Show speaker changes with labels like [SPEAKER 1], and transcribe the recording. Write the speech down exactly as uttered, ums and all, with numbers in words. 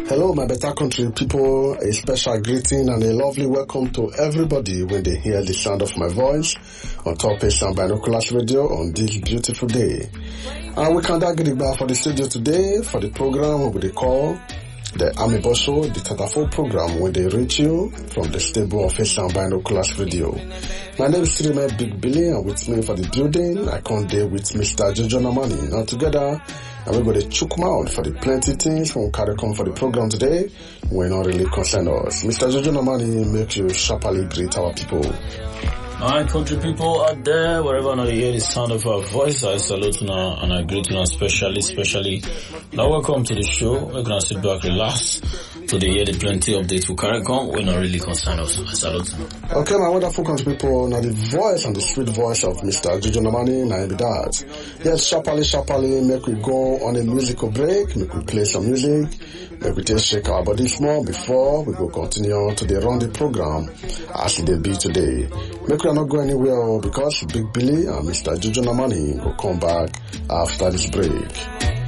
[SPEAKER 1] Hello, my better country people. A special greeting and a lovely welcome to everybody when they hear the sound of my voice on Top Asian Binoculars Radio on this beautiful day. And we can get back for the studio today for the program we call the Amibosho, the Tatafo program, when they reach you from the stable of Asian Binoculars Radio. My name is Sirime Big Billy, and with me for the building, I come there with Mister Jojo Namani. Now together, and we're going to chook mouth for the plenty things from CARICOM for the program today. We're not really concerned us. Mister Jojo Namani, make you sharply greet our people.
[SPEAKER 2] My country people out there, wherever you hear the sound of our voice, I salute now and I greet you now specially, especially. Now welcome to the show. We're going to sit back, relax. Today hear the plenty updates for CARICOM. We're not really concerned us. I salute you.
[SPEAKER 1] Okay, my wonderful country people, now the voice and the sweet voice of Mister Jojo Namani, now be that. Yes, sharply, sharply, make we go on a musical break, make we play some music. Make we just shake our body small before we go continue to the run the program as it will be today. Make we not go anywhere because Big Billy and Mister Jojo Namani will come back after this break.